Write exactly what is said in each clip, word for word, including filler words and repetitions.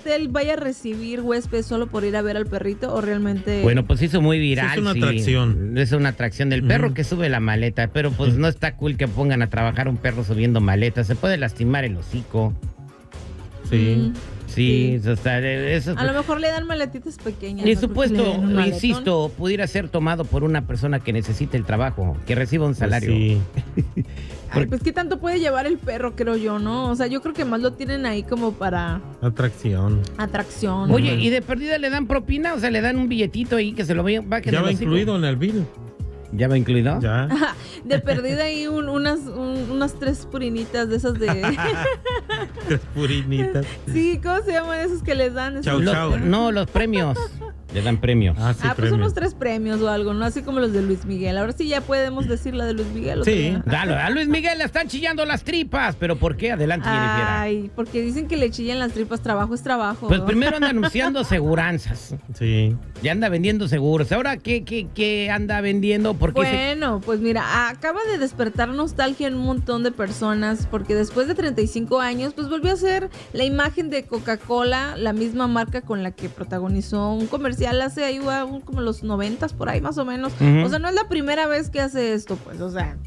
hotel vaya a recibir huéspedes solo por ir a ver al perrito o realmente... Bueno, pues hizo muy viral. Sí, es una sí. atracción. Es una atracción del perro uh-huh. que sube la maleta, pero pues uh-huh. no está cool que pongan a trabajar un perro subiendo maletas. Se puede lastimar el hocico. Sí. Mm. Sí, sí. O sea, eso, a lo mejor le dan maletitas pequeñas. Y ¿no? supuesto, insisto, pudiera ser tomado por una persona que necesite el trabajo, que reciba un salario. Pues sí. Ay, pues qué tanto puede llevar el perro, creo yo, ¿no? O sea, yo creo que más lo tienen ahí como para... Atracción. Atracción. Oye, ¿y de perdida le dan propina? O sea, le dan un billetito ahí que se lo va a... Ya va incluido en el bill. ¿Ya va incluido? Ya. De perdida ahí un, unas, un, unas tres purinitas de esas de... Tres purinitas. Sí, ¿cómo se llaman esos que les dan? Chau, los, chau. No, los premios. Le dan premios. Ah, sí, ah pues premios. unos tres premios o algo, ¿no? Así como los de Luis Miguel. Ahora sí ya podemos decir la de Luis Miguel. Sí. Dale, a Luis Miguel le están chillando las tripas. ¿Pero por qué? Adelante, Jennifer. Ay, porque dicen que le chillan las tripas. Trabajo es trabajo. Pues ¿no? primero anda anunciando seguranzas. Sí. Ya anda vendiendo seguros. Ahora, ¿qué, qué, qué anda vendiendo? ¿Por qué bueno, se... pues mira, acaba de despertar nostalgia en un montón de personas porque después de treinta y cinco años, pues volvió a ser la imagen de Coca-Cola, la misma marca con la que protagonizó un comercial hace ahí como los noventas, por ahí más o menos. Uh-huh. O sea, no es la primera vez que hace esto, pues, o sea...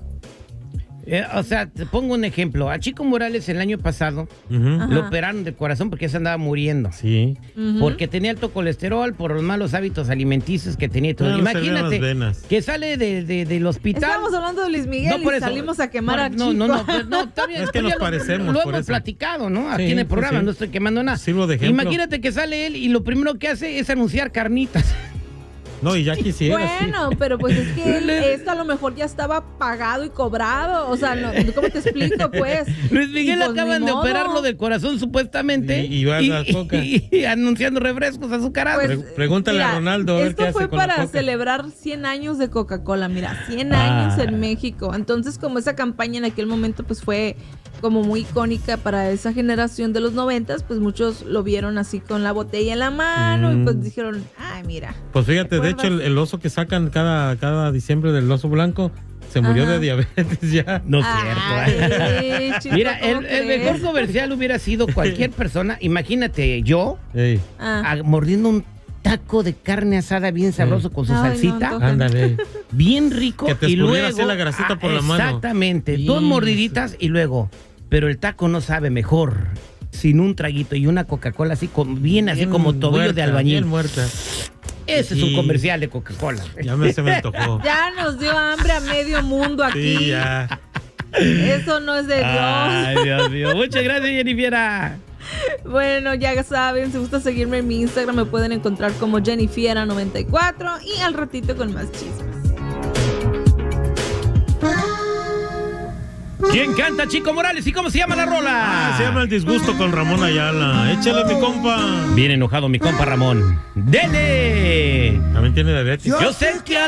Eh, o sea, te pongo un ejemplo. A Chico Morales el año pasado uh-huh. lo operaron del corazón porque se andaba muriendo. Sí. Uh-huh. Porque tenía alto colesterol por los malos hábitos alimenticios que tenía. Todo. No, imagínate que sale de, de, del hospital. Estamos hablando de Luis Miguel no, y salimos a quemar por, a Chico. No, no, no, no, está bien. Es que nos parecemos. Lo, lo por hemos eso. platicado, ¿no? Aquí sí, en el programa, sí. no estoy quemando nada. Sirvo de ejemplo. Imagínate que sale él y lo primero que hace es anunciar carnitas. No, y ya quisiera. Bueno, sí. Pero pues es que él, esto a lo mejor ya estaba pagado y cobrado. O sea, no, ¿cómo te explico, pues? Luis Miguel pues, acaban de operarlo del corazón, supuestamente. Y, y, va a dar coca. Y, y, y anunciando refrescos azucarados. Pues, Pre- pregúntale mira, a Ronaldo. A ver esto qué fue hace con para la coca. celebrar cien años de Coca-Cola. Mira, cien años ah. en México. Entonces, como esa campaña en aquel momento, pues fue como muy icónica para esa generación de los noventas, pues muchos lo vieron así con la botella en la mano mm. y pues dijeron, ay, mira. Pues fíjate, de hecho, el, el oso que sacan cada, cada diciembre del oso blanco se murió Ajá. de diabetes ya. No es cierto. Ay, chico, mira, el, el mejor comercial hubiera sido cualquier persona, imagínate yo, ah. a, mordiendo un taco de carne asada bien sabroso sí. con su Ay, salsita. No, ándale. Bien rico. Que te y luego así la grasita por ah, la mano. Exactamente. Bien. Dos mordiditas y luego, pero el taco no sabe mejor sin un traguito y una Coca-Cola así, con, bien así bien como tobillo muerta, de albañil. Bien muerta. Ese es un comercial de Coca-Cola. Ya me, se me antojó. Ya nos dio hambre a medio mundo aquí. Sí, ya. Eso no es de Dios. Ay, Dios mío. Muchas gracias, Jennifer. Bueno, ya saben, si gusta seguirme en mi Instagram me pueden encontrar como Jennifiera noventa y cuatro y al ratito con más chismes. ¿Quién canta, Chico Morales? ¿Y cómo se llama la rola? Ah, se llama El Disgusto con Ramón Ayala. Échale, mi compa. Bien enojado mi compa Ramón. ¡Dele! También tiene diabetes. Yo sé que a